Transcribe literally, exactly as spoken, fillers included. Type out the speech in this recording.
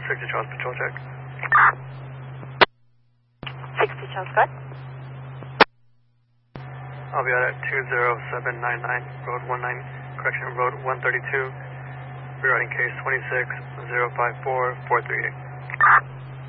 sixty Charles Patrol check. sixty Charles, good. I'll be out at two zero seven nine nine, road one nine, correction, road one thirty-two, rerouting case twenty-six zero five four four three eight.